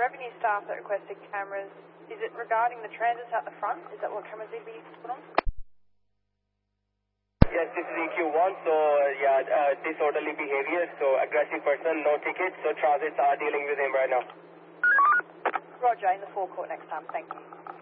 revenue staff that requested cameras. Is it regarding the transits out the front? Is that what cameras need to be put on? Yes, this is EQ1, so disorderly behavior, so aggressive person, no tickets, so transits are dealing with him right now. Roger, in the forecourt next time, thank you.